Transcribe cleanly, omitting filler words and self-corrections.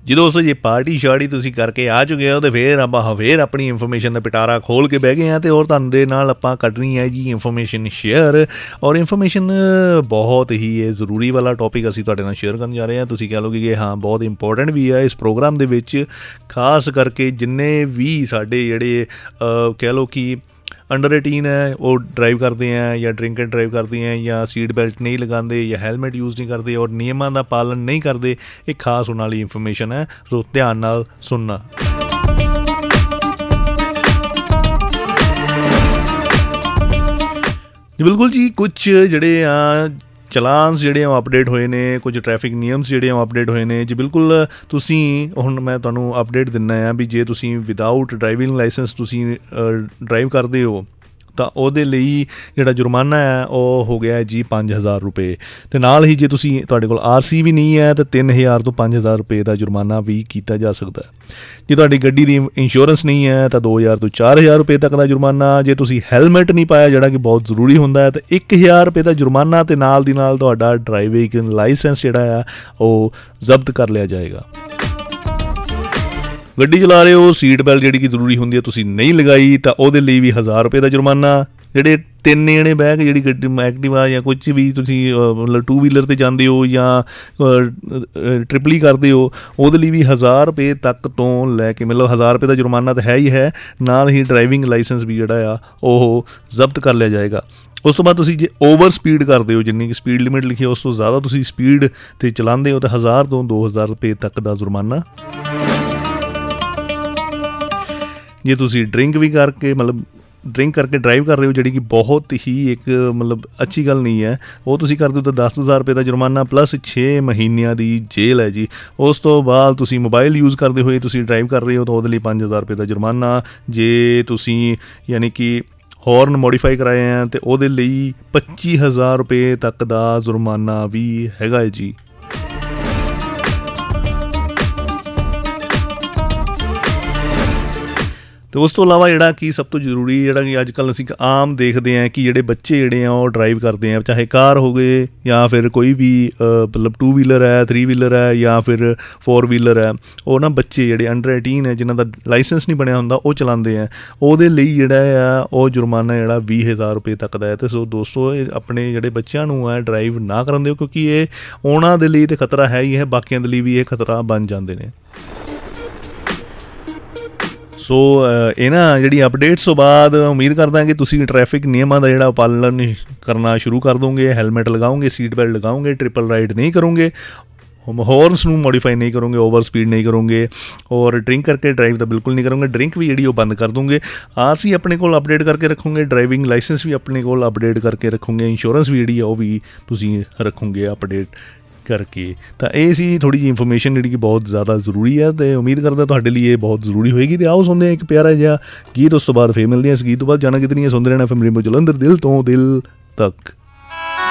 ਜੀ ਦੋਸਤੋ, ਜੇ ਪਾਰਟੀ ਸ਼ਾਰਟੀ ਤੁਸੀਂ ਕਰਕੇ ਆ ਚੁੱਕੇ ਹੋ ਤਾਂ ਫਿਰ ਆਪਾਂ ਫਿਰ ਆਪਣੀ ਇਨਫੋਰਮੇਸ਼ਨ ਦਾ ਪਿਟਾਰਾ ਖੋਲ੍ਹ ਕੇ ਬਹਿ ਗਏ ਹਾਂ ਅਤੇ ਔਰ ਤੁਹਾਡੇ ਨਾਲ ਆਪਾਂ ਕਰਨੀ ਹੈ ਜੀ ਇਨਫੋਰਮੇਸ਼ਨ ਸ਼ੇਅਰ। ਔਰ ਇਨਫੋਰਮੇਸ਼ਨ ਬਹੁਤ ਹੀ ਇਹ ਜ਼ਰੂਰੀ ਵਾਲਾ ਟੌਪਿਕ ਅਸੀਂ ਤੁਹਾਡੇ ਨਾਲ ਸ਼ੇਅਰ ਕਰਨ ਜਾ ਰਹੇ ਹਾਂ। ਤੁਸੀਂ ਕਹਿ ਲਓਗੇ ਕਿ ਹਾਂ ਬਹੁਤ ਇੰਪੋਰਟੈਂਟ ਵੀ ਹੈ। ਇਸ ਪ੍ਰੋਗਰਾਮ ਦੇ ਵਿੱਚ ਖਾਸ ਕਰਕੇ ਜਿੰਨੇ ਵੀ ਸਾਡੇ ਜਿਹੜੇ ਕਹਿ ਲਓ ਕਿ अंडर 18 है वो ड्राइव करते हैं या ड्रिंक एंड ड्राइव करते हैं या सीट बेल्ट नहीं लगाते या हैलमेट यूज़ नहीं करते और नियमों का पालन नहीं करते, एक खास होने वाली इंफॉर्मेशन है, सो ध्यान नाल सुनना। जी बिल्कुल जी, कुछ जड़े ਚਲਾਨਸ ਜਿਹੜੇ ਆ ਅਪਡੇਟ ਹੋਏ ਨੇ, ਕੁਝ ਟ੍ਰੈਫਿਕ ਨਿਯਮਸ ਜਿਹੜੇ ਆ ਅਪਡੇਟ ਹੋਏ ਨੇ ਜੀ। ਬਿਲਕੁਲ ਤੁਸੀਂ ਹੁਣ ਮੈਂ ਤੁਹਾਨੂੰ ਅਪਡੇਟ ਦਿੰਦਾ ਆ ਵੀ ਜੇ ਤੁਸੀਂ ਵਿਦਆਊਟ ਡਰਾਈਵਿੰਗ ਲਾਇਸੈਂਸ ਤੁਸੀਂ ਡਰਾਈਵ ਕਰਦੇ ਹੋ ਤਾਂ ਉਹਦੇ ਲਈ ਜਿਹੜਾ ਜੁਰਮਾਨਾ ਹੈ ਉਹ ਹੋ ਗਿਆ ਜੀ 5000 ਰੁਪਏ। ਅਤੇ ਨਾਲ ਹੀ ਜੇ ਤੁਸੀਂ ਤੁਹਾਡੇ ਕੋਲ RC ਵੀ ਨਹੀਂ ਹੈ ਤਾਂ 3000 ਤੋਂ 5000 ਰੁਪਏ ਦਾ ਜੁਰਮਾਨਾ ਵੀ ਕੀਤਾ ਜਾ ਸਕਦਾ ਹੈ। ਜੇ ਤੁਹਾਡੀ ਗੱਡੀ ਦੀ ਇੰਸ਼ੋਰੈਂਸ ਨਹੀਂ ਹੈ ਤਾਂ 2000 ਤੋਂ 4000 ਰੁਪਏ ਤੱਕ ਦਾ ਜੁਰਮਾਨਾ। ਜੇ ਤੁਸੀਂ ਹੈਲਮਟ ਨਹੀਂ ਪਾਇਆ ਜਿਹੜਾ ਕਿ ਬਹੁਤ ਜ਼ਰੂਰੀ ਹੁੰਦਾ ਹੈ ਤਾਂ 1000 ਰੁਪਏ ਦਾ ਜੁਰਮਾਨਾ ਅਤੇ ਨਾਲ ਦੀ ਨਾਲ ਤੁਹਾਡਾ ਡਰਾਈਵਿੰਗ ਲਾਇਸੈਂਸ ਜਿਹੜਾ ਆ ਉਹ ਜ਼ਬਤ ਕਰ ਲਿਆ ਜਾਏਗਾ। ਗੱਡੀ ਚਲਾ ਰਹੇ ਹੋ, ਸੀਟ ਬੈਲਟ ਜਿਹੜੀ ਕਿ ਜ਼ਰੂਰੀ ਹੁੰਦੀ ਹੈ ਤੁਸੀਂ ਨਹੀਂ ਲਗਾਈ ਤਾਂ ਉਹਦੇ ਲਈ ਵੀ 1000 ਰੁਪਏ ਦਾ ਜੁਰਮਾਨਾ। ਜਿਹੜੇ 3 ਜਣੇ ਬਹਿ ਕੇ ਜਿਹੜੀ ਗੱਡੀ ਐਕਟਿਵਾ ਜਾਂ ਕੁਝ ਵੀ ਤੁਸੀਂ ਮਤਲਬ 2 ਵੀਲਰ 'ਤੇ ਜਾਂਦੇ ਹੋ ਜਾਂ ਟ੍ਰਿਪਲੀ ਕਰਦੇ ਹੋ ਉਹਦੇ ਲਈ ਵੀ 1000 ਰੁਪਏ ਤੱਕ ਤੋਂ ਲੈ ਕੇ ਮਤਲਬ 1000 ਰੁਪਏ ਦਾ ਜੁਰਮਾਨਾ ਤਾਂ ਹੈ ਹੀ ਹੈ, ਨਾਲ ਹੀ ਡਰਾਈਵਿੰਗ ਲਾਇਸੈਂਸ ਵੀ ਜਿਹੜਾ ਆ ਉਹ ਜ਼ਬਤ ਕਰ ਲਿਆ ਜਾਏਗਾ। ਉਸ ਤੋਂ ਬਾਅਦ ਤੁਸੀਂ ਜੇ ਓਵਰ ਸਪੀਡ ਕਰਦੇ ਹੋ, ਜਿੰਨੀ ਕਿ ਸਪੀਡ ਲਿਮਿਟ ਲਿਖੀ ਉਸ ਤੋਂ ਜ਼ਿਆਦਾ ਤੁਸੀਂ ਸਪੀਡ 'ਤੇ ਚਲਾਉਂਦੇ ਹੋ ਤਾਂ 1000 ਤੋਂ 2000 ਰੁਪਏ ਤੱਕ ਦਾ ਜੁਰਮਾਨਾ। ਜੇ ਤੁਸੀਂ ਡਰਿੰਕ ਕਰਕੇ ਡਰਾਈਵ ਕਰ ਰਹੇ ਹੋ ਜਿਹੜੀ ਕਿ ਬਹੁਤ ਹੀ ਇੱਕ ਮਤਲਬ ਅੱਛੀ ਗੱਲ ਨਹੀਂ ਹੈ, ਉਹ ਤੁਸੀਂ ਕਰਦੇ ਹੋ ਤਾਂ 10,000 ਰੁਪਏ ਦਾ ਜੁਰਮਾਨਾ ਪਲੱਸ 6 ਮਹੀਨਿਆਂ ਦੀ ਜੇਲ੍ਹ ਹੈ ਜੀ। ਉਸ ਤੋਂ ਬਾਅਦ ਤੁਸੀਂ ਮੋਬਾਈਲ ਯੂਜ਼ ਕਰਦੇ ਹੋਏ ਤੁਸੀਂ ਡਰਾਈਵ ਕਰ ਰਹੇ ਹੋ ਤਾਂ ਉਹਦੇ ਲਈ 5000 ਰੁਪਏ ਦਾ ਜੁਰਮਾਨਾ। ਜੇ ਤੁਸੀਂ ਯਾਨੀ ਕਿ ਹੌਰਨ ਮੋਡੀਫਾਈ ਕਰਾਏ ਹੈ ਅਤੇ ਉਹਦੇ ਲਈ 25000 ਰੁਪਏ ਤੱਕ ਦਾ ਜੁਰਮਾਨਾ ਵੀ ਹੈਗਾ ਹੈ ਜੀ। ਅਤੇ ਉਸ ਤੋਂ ਇਲਾਵਾ ਜਿਹੜਾ ਕਿ ਸਭ ਤੋਂ ਜ਼ਰੂਰੀ ਜਿਹੜਾ ਕਿ ਅੱਜ ਕੱਲ੍ਹ ਅਸੀਂ ਆਮ ਦੇਖਦੇ ਹਾਂ ਕਿ ਜਿਹੜੇ ਬੱਚੇ ਜਿਹੜੇ ਆ ਉਹ ਡਰਾਈਵ ਕਰਦੇ ਆ, ਚਾਹੇ ਕਾਰ ਹੋ ਗਏ ਜਾਂ ਫਿਰ ਕੋਈ ਵੀ ਮਤਲਬ 2 ਵੀਲਰ ਹੈ, 3 ਵੀਲਰ ਹੈ ਜਾਂ ਫਿਰ 4 ਵੀਲਰ ਹੈ, ਉਹ ਨਾ ਬੱਚੇ ਜਿਹੜੇ ਅੰਡਰ 18 ਹੈ ਜਿਨ੍ਹਾਂ ਦਾ ਲਾਇਸੈਂਸ ਨਹੀਂ ਬਣਿਆ ਹੁੰਦਾ ਉਹ ਚਲਾਉਂਦੇ ਆ, ਉਹਦੇ ਲਈ ਜਿਹੜਾ ਆ ਉਹ ਜੁਰਮਾਨਾ ਜਿਹੜਾ 20000 ਰੁਪਏ ਤੱਕ ਦਾ ਹੈ। ਅਤੇ ਸੋ ਦੋਸਤੋ ਆਪਣੇ ਜਿਹੜੇ ਬੱਚਿਆਂ ਨੂੰ ਹੈ ਡਰਾਈਵ ਨਾ ਕਰਨ ਦਿਓ ਕਿਉਂਕਿ ਇਹ ਉਹਨਾਂ ਦੇ ਲਈ ਤਾਂ ਖਤਰਾ ਹੈ ਹੀ ਹੈ, ਬਾਕੀਆਂ ਦੇ ਲਈ ਵੀ ਇਹ ਖਤਰਾ ਬਣ ਜਾਂਦੇ ਨੇ। ਸੋ ਇਹਨਾਂ ਜਿਹੜੀ ਅਪਡੇਟਸ ਤੋਂ ਬਾਅਦ ਉਮੀਦ ਕਰਦਾ ਕਿ ਤੁਸੀਂ ਟ੍ਰੈਫਿਕ ਨਿਯਮਾਂ ਦਾ ਜਿਹੜਾ ਪਾਲਣ ਕਰਨਾ ਸ਼ੁਰੂ ਕਰ ਦੋਗੇ, helmet ਲਗਾਓਗੇ, seat belt ਲਗਾਓਗੇ, triple ride ਨਹੀਂ ਕਰੋਗੇ, ਹੌਰਨਸ ਨੂੰ ਮੋਡੀਫਾਈ ਨਹੀਂ ਕਰੋਗੇ, ਓਵਰ ਸਪੀਡ ਨਹੀਂ ਕਰੋਗੇ ਔਰ ਡਰਿੰਕ ਕਰਕੇ ਡਰਾਈਵ ਤਾਂ ਬਿਲਕੁਲ ਨਹੀਂ ਕਰੋਗੇ। ਡਰਿੰਕ ਵੀ ਜਿਹੜੀ ਉਹ ਬੰਦ ਕਰ ਦੋਗੇ। RC ਆਪਣੇ ਕੋਲ ਅਪਡੇਟ ਕਰਕੇ ਰੱਖੋਗੇ, ਡਰਾਈਵਿੰਗ ਲਾਇਸੈਂਸ ਵੀ ਆਪਣੇ ਕੋਲ ਅਪਡੇਟ ਕਰਕੇ ਰੱਖੋਗੇ, ਇੰਸ਼ੋਰੈਂਸ ਵੀ ਜਿਹੜੀ ਆ ਉਹ ਵੀ ਤੁਸੀਂ ਰੱਖੋਗੇ ਅਪਡੇਟ ਕਰਕੇ। ਤਾਂ ਇਹ ਸੀ ਥੋੜ੍ਹੀ ਜਿਹੀ ਇਨਫੋਰਮੇਸ਼ਨ ਜਿਹੜੀ ਕਿ ਬਹੁਤ ਜ਼ਿਆਦਾ ਜ਼ਰੂਰੀ ਹੈ ਅਤੇ ਉਮੀਦ ਕਰਦਾ ਤੁਹਾਡੇ ਲਈ ਇਹ ਬਹੁਤ ਜ਼ਰੂਰੀ ਹੋਏਗੀ। ਅਤੇ ਆਓ ਸੁਣਦੇ ਹਾਂ ਇੱਕ ਪਿਆਰਾ ਜਿਹਾ ਗੀਤ, ਉਸ ਤੋਂ ਬਾਅਦ ਫਿਰ ਮਿਲਦੇ ਹਾਂ। ਇਸ ਗੀਤ ਤੋਂ ਬਾਅਦ ਜਾਣਾ ਕਿਤੇ ਨਹੀਂ ਹੈ, ਸੁਣਦੇ ਰਹਿਣਾ FM ਰੇਨਬੋ ਜਲੰਧਰ, ਦਿਲ ਤੋਂ ਦਿਲ ਤੱਕ।